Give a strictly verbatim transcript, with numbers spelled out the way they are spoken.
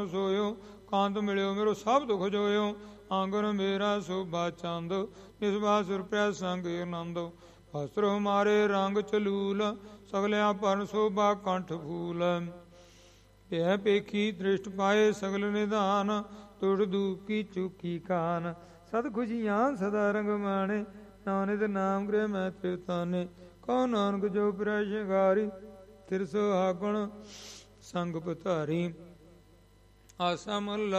ਸੋਇਓ ਕਾਂਤ ਮਿਲਿਓ ਮੇਰੋ ਸਭ ਦੁਖ ਜੋਇਓ। ਆਂਗਨ ਮੇਰਾ ਸੋਭਾ ਚੰਦ ਇਸ ਬਾਸੁਰ ਪ੍ਰੈ ਸੰਗ ਆਨੰਦ। ਵਸਤਰ ਹਮਾਰੇ ਰੰਗ ਚਲੂਲ ਸਗਲਿਆਂ ਭਰਨ ਸੋਭਾ ਕੰਠ ਫੂਲ। ਇਹ ਪੇਖੀ ਦ੍ਰਿਸ਼ਟ ਪਾਏ ਸਗਲ ਨਿਧਾਨ ਤੁੜ ਦੂਕੀ ਚੁਕੀ ਕਾਨ। ਸਦ ਖੁਸ਼ੀਆਂ ਸਦਾ ਰੰਗ ਮਾਣੇ ਨਾਨਕ ਨਾਮ ਗ੍ਰਹਿ ਮੈਂ ਤ੍ਰਿਤਾਨੇ। ਕਉ ਨਾਨਕ ਜੋ ਪ੍ਰੈ ਸ਼ਿੰਗਾਰੀ ਤਿਰ ਸੁਹਾਗਣ ਸੰਗ ਪਧਾਰੀ। ਆਸਾ ਮਹੱਲਾ